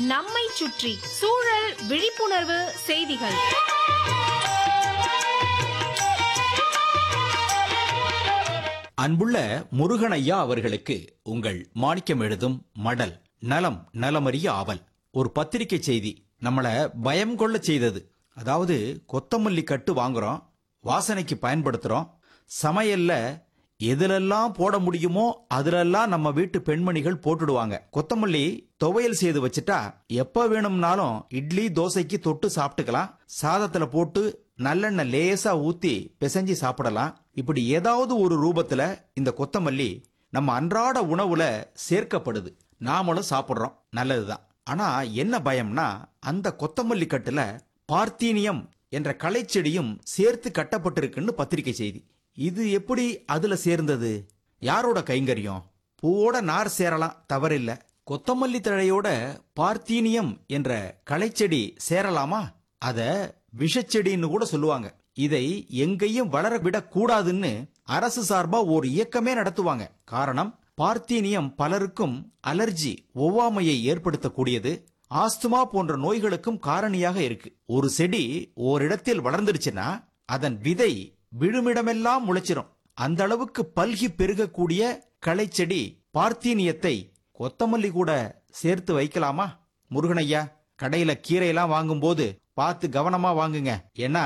நம்மை சுற்றி சூழல் விழிப்புணர்வு செய்திகள். அன்புள்ள முருகனையா அவர்களுக்கு உங்கள் மாணிக்கம் எழுதும் மடல். நலம் நலமறிய ஆவல். ஒரு பத்திரிகை செய்தி நம்மள பயம் கொள்ள செய்தது. அதாவது கொத்தமல்லி கட்டு வாங்குறோம், வாசனைக்கு பயன்படுத்துறோம், சமையல்ல எதுலெல்லாம் போட முடியுமோ அதுலெல்லாம் நம்ம வீட்டு பெண்மணிகள் போட்டுடுவாங்க. கொத்தமல்லி துவையல் செய்து வச்சுட்டா எப்ப வேணும்னாலும் இட்லி தோசைக்கு தொட்டு சாப்பிட்டுக்கலாம். சாதத்துல போட்டு நல்லெண்ணெய் லேசா ஊத்தி பிசைஞ்சு சாப்பிடலாம். இப்படி ஏதாவது ஒரு ரூபத்துல இந்த கொத்தமல்லி நம்ம அன்றாட உணவுல சேர்க்கப்படுது. நாமளும் சாப்பிடுறோம், நல்லதுதான். ஆனா என்ன பயம்னா, அந்த கொத்தமல்லி கட்டுல பார்த்தீனியம் என்ற களைச்செடியும் சேர்த்து கட்டப்பட்டிருக்குன்னு பத்திரிகை செய்தி. இது எப்படி அதுல சேர்ந்தது? யாரோட கைங்கரியம்? பூவோட நார் சேரலாம், தவறில்ல. கொத்தமல்லி தழையோட பார்த்தீனியம் என்ற களைச்செடி சேரலாமா? அத விஷச்செடின்னு கூட சொல்லுவாங்க. இதை எங்கேயும் வளர விடக்கூடாதுன்னு அரசு சார்பா ஒரு இயக்கமே நடத்துவாங்க. காரணம், பார்த்தீனியம் பலருக்கும் அலர்ஜி, ஒவ்வாமையை ஏற்படுத்தக்கூடியது, ஆஸ்துமா போன்ற நோய்களுக்கும் காரணியாக இருக்கு. ஒரு செடி ஓரிடத்தில் வளர்ந்துருச்சுன்னா அதன் விதை விழுமிடமெல்லாம் முளைச்சிரும். அந்த அளவுக்கு பல்கி பெருகக்கூடிய களைச்செடி பார்த்தீனியத்தை கொத்தமல்லி கூட சேர்த்து வைக்கலாமா? முருகனையா, கடையில கீரையெல்லாம் வாங்கும்போது பார்த்து கவனமா வாங்குங்க. ஏன்னா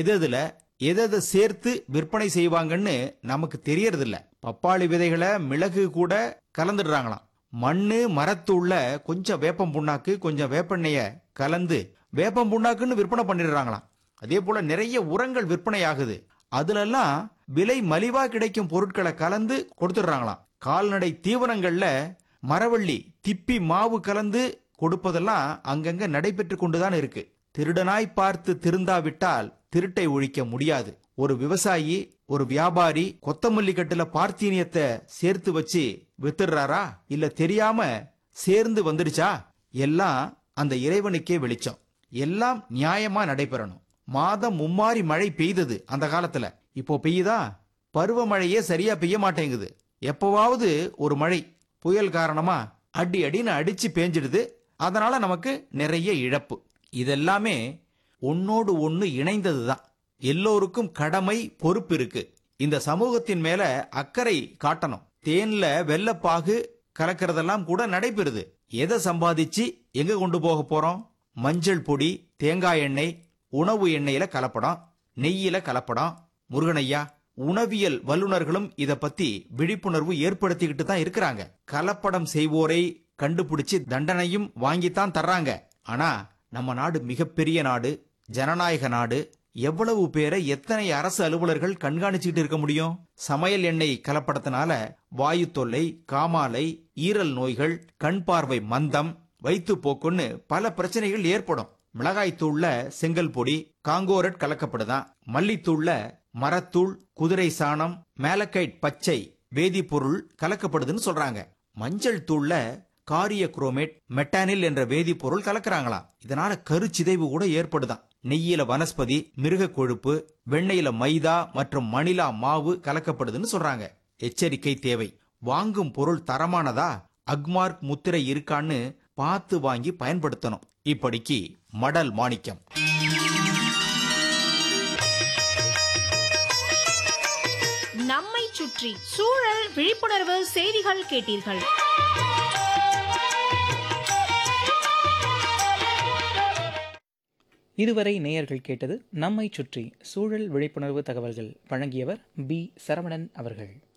எதை சேர்த்து விற்பனை செய்வாங்கன்னு நமக்கு தெரியறதில்ல. பப்பாளி விதைகளை மிளகு கூட கலந்துடுறாங்களாம். மண்ணு, மரத்துள்ள கொஞ்சம் வேப்பம் புண்ணாக்கு, கொஞ்சம் வேப்பெண்ணெய கலந்து வேப்பம் புண்ணாக்குன்னு விற்பனை பண்ணிடுறாங்களாம். அதே போல நிறைய உரங்கள் விற்பனை ஆகுது. அதுலெல்லாம் விலை மலிவா கிடைக்கும் பொருட்களை கலந்து கொடுத்துடுறாங்களாம். கால்நடை தீவனங்கள்ல மரவள்ளி, திப்பி மாவு கலந்து கொடுப்பதெல்லாம் அங்கங்க நடைபெற்று கொண்டுதான் இருக்கு. திருடனாய் பார்த்து திருந்தாவிட்டால் திருட்டை ஒழிக்க முடியாது. ஒரு விவசாயி, ஒரு வியாபாரி கொத்தமல்லி கட்டுல பார்த்தீனியத்தை சேர்த்து வச்சு வித்துடுறாரா, இல்ல தெரியாம சேர்ந்து வந்துடுச்சா? எல்லாம் அந்த இறைவனுக்கே வெளிச்சம். எல்லாம் நியாயமா நடைபெறணும். மாதம் மும்மாரி மழை பெய்தது அந்த காலத்துல. இப்போ பெய்யுதா? பருவமழையே சரியா பெய்ய மாட்டேங்குது. எப்பவாவது ஒரு மழை புயல் காரணமா அடி அடின்னு அடிச்சு பேஞ்சிடுது. அதனால நமக்கு நிறைய இழப்பு. இதெல்லாமே ஒன்னோடு ஒன்னு இணைந்ததுதான். எல்லோருக்கும் கடமை, பொறுப்பு இருக்கு. இந்த சமூகத்தின் மேல அக்கறை காட்டணும். தேன்ல வெள்ளப்பாகு கலக்கிறதெல்லாம் கூட நடைபெறுது. எதை சம்பாதிச்சு எங்க கொண்டு போக போறோம்? மஞ்சள் பொடி, தேங்காய் எண்ணெய், உணவு எண்ணெயில கலப்படம், நெய்யில கலப்படம். முருகனையா, உணவியல் வல்லுநர்களும் இத பத்தி விழிப்புணர்வு ஏற்படுத்திக்கிட்டு தான் இருக்கிறாங்க. கலப்படம் செய்வோரை கண்டுபிடிச்சு தண்டனையும் வாங்கித்தான் தர்றாங்க. ஆனா நம்ம நாடு மிகப்பெரிய நாடு, ஜனநாயக நாடு. எவ்வளவு பேரை எத்தனை அரசு அலுவலர்கள் கண்காணிச்சுக்கிட்டு இருக்க முடியும்? சமையல் எண்ணெய் கலப்படத்தினால வாயு தொல்லை, காமாலை, ஈரல் நோய்கள், கண் பார்வை மந்தம், வயிற்றுப்போக்குன்னு பல பிரச்சனைகள் ஏற்படும். மிளகாய்த்தூள்ல செங்கல் பொடி, காங்கோரட் கலக்கப்படுதான். மல்லித்தூள்ல மரத்தூள், குதிரை சாணம், மேலக்கைட் பச்சை வேதிப்பொருள் கலக்கப்படுதுன்னு சொல்றாங்க. மஞ்சள் தூள்ல காரிய குரோமேட், மெட்டானில் என்ற வேதிப்பொருள் கலக்குறாங்களாம். இதனால கருச்சிதைவு கூட ஏற்படுதான். நெய்யில வனஸ்பதி, மிருக கொழுப்பு, வெண்ணெயில மைதா மற்றும் மணிலா மாவு கலக்கப்படுதுன்னு சொல்றாங்க. எச்சரிக்கை தேவை. வாங்கும் பொருள் தரமானதா, அக்மார்க் முத்திரை இருக்கான்னு பார்த்து வாங்கி பயன்படுத்தணும். இப்படிக்கு மடல் மாணிக்கம். நம்மை சுற்றி சூழல் விழிப்புணர்வு செய்திகள் கேட்டீர்கள். இதுவரை நேயர்கள் கேட்டது நம்மை சுற்றி சூழல் விழிப்புணர்வு தகவல்கள். வழங்கியவர் பி. சரவணன் அவர்கள்.